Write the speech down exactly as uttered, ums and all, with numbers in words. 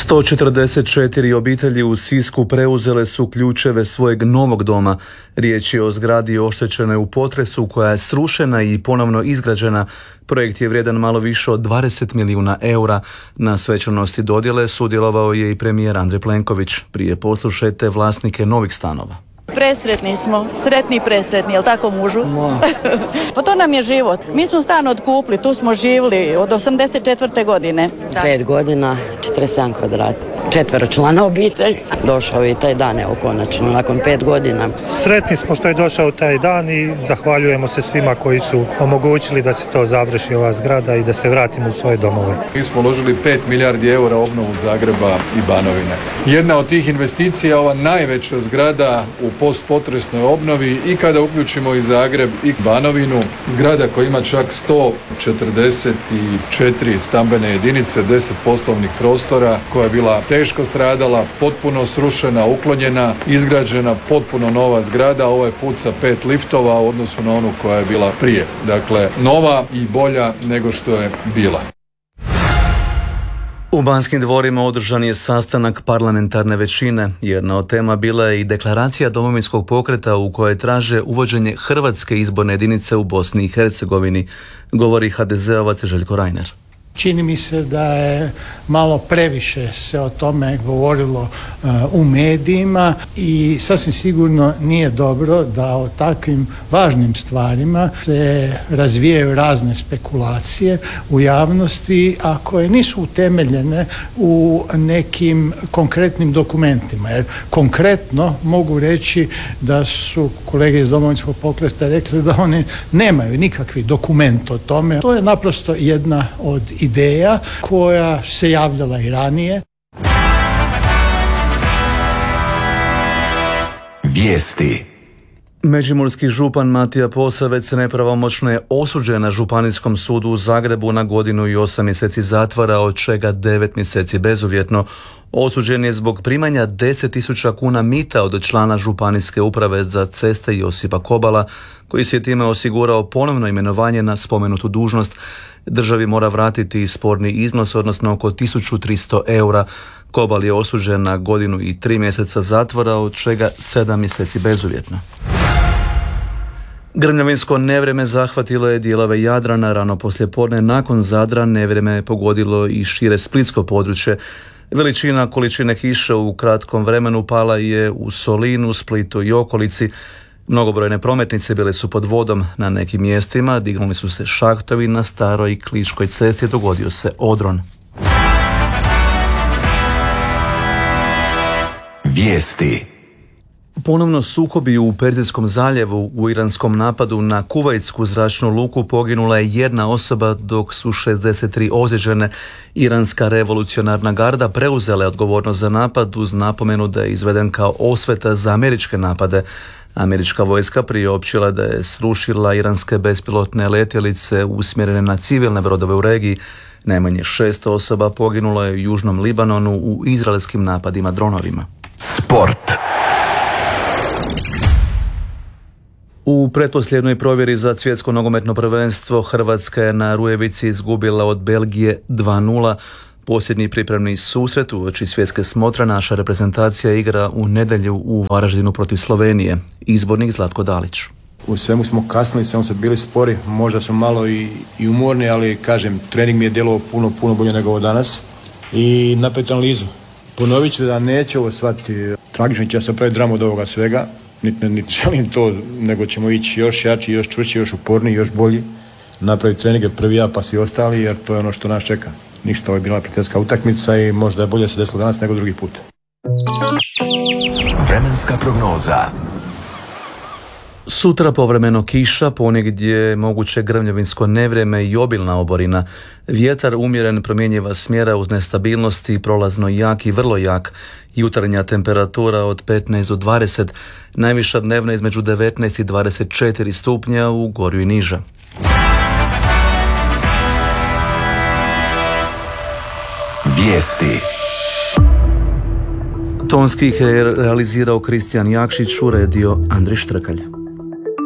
sto četrdeset četiri obitelji u Sisku preuzele su ključeve svojeg novog doma. Riječ je o zgradi oštećenoj u potresu koja je srušena i ponovno izgrađena. Projekt je vrijedan malo više od dvadeset milijuna eura. Na svečanosti dodjele sudjelovao je i premijer Andrej Plenković. Prije poslušajte vlasnike novih stanova. Presretni smo, sretni i presretni, jel tako mužu? Pa to nam je život. Mi smo stan otkupili, tu smo živjeli od osamdeset četvrte godine. Pet godina, četrdeset sedam kvadrata. Četvero člana obitelj. Došao je i taj dan, evo konačno, nakon pet godina. Sretni smo što je došao taj dan i zahvaljujemo se svima koji su omogućili da se to završi, ova zgrada, i da se vratimo u svoje domove. Mi smo uložili pet milijardi eura u obnovu Zagreba i Banovine. Jedna od tih investicija, ova najveća zgrada u postpotresnoj obnovi, i kada uključimo i Zagreb i Banovinu, zgrada koja ima čak sto četrdeset četiri stambene jedinice, deset poslovnih prostora, koja je bila teško stradala, potpuno srušena, uklonjena, izgrađena potpuno nova zgrada, ovaj put sa pet liftova u odnosu na onu koja je bila prije. Dakle, nova i bolja nego što je bila. U Banskim dvorima održan je sastanak parlamentarne većine. Jedna od tema bila je i deklaracija Domovinskog pokreta u kojoj traže uvođenje hrvatske izborne jedinice u Bosni i Hercegovini, govori ha de zeovac Željko Reiner. Čini mi se da je malo previše se o tome govorilo uh, u medijima i sasvim sigurno nije dobro da o takvim važnim stvarima se razvijaju razne spekulacije u javnosti, a koje nisu utemeljene u nekim konkretnim dokumentima. Jer konkretno mogu reći da su kolege iz Domovinskog pokreta rekli da oni nemaju nikakvi dokument o tome. To je naprosto jedna od ideja koja se javljala i ranije. Vijesti. Međimurski župan Matija Posavec nepravomoćno je osuđen na Županijskom sudu u Zagrebu na godinu i osam mjeseci zatvora, od čega devet mjeseci bezuvjetno. Osuđen je zbog primanja deset tisuća kuna mita od člana Županijske uprave za ceste Josipa Kobala, koji si je time osigurao ponovno imenovanje na spomenutu dužnost. Državi mora vratiti sporni iznos, odnosno oko tisuću tristo eura. Kobal je osuđen na godinu i tri mjeseca zatvora, od čega sedam mjeseci bezuvjetno. Grmljavinsko nevrijeme zahvatilo je dijelove Jadrana rano poslijepodne. Nakon Zadra nevrijeme je pogodilo i šire splitsko područje. Veličina količine kiše u kratkom vremenu pala je u Solinu, Splitu i okolici. Mnogobrojne prometnice bile su pod vodom. Na nekim mjestima dignuli su se šahtovi, na staroj Kliškoj cesti dogodio se odron. Vijesti. Ponovno sukobi u Perzijskom zaljevu. U iranskom napadu na kuvajtsku zračnu luku poginula je jedna osoba, dok su šezdeset tri ozlijeđene. Iranska revolucionarna garda preuzela je odgovornost za napad uz napomenu da je izveden kao osveta za američke napade. Američka vojska priopćila da je srušila iranske bespilotne letjelice usmjerene na civilne brodove u regiji. Najmanje šest osoba poginulo je u Južnom Libanonu u izraelskim napadima dronovima. Sport. U pretposljednoj provjeri za svjetsko nogometno prvenstvo Hrvatska je na Rujevici izgubila od Belgije dva nula. Posljednji pripremni susret uoči svjetske smotre naša reprezentacija igra u nedjelju u Varaždinu protiv Slovenije. Izbornik Zlatko Dalić. U svemu smo kasnili, svemu smo bili spori, možda smo malo i, i umorni, ali kažem, trening mi je djelovao puno, puno bolje nego ovo danas. I napraviti analizu. Ponovit ću da neće ovo shvatiti. Tragično će se pravi dramu od ovoga svega. Niti nit želim to, nego ćemo ići još jači, još čvršći, još uporniji, još bolji. Napraviti treninge prvi ja pa svi ostali, jer to je ono što nas čeka. Ništa, ovo je bila prijateljska utakmica i možda je bolje se desilo danas nego drugi put. Vremenska prognoza. Sutra povremeno kiša, ponegdje moguće grmljavinsko nevrijeme i obilna oborina. Vjetar umjeren, promjenjiva smjera uz nestabilnosti, prolazno jak i vrlo jak. Jutarnja temperatura od petnaest do dvadeset, najviša dnevna između devetnaest i dvadeset četiri stupnja, u Gorju i niža. Vijesti. Tonski ih je realizirao Kristijan Jakšić, uredio Andrij Štrkalj.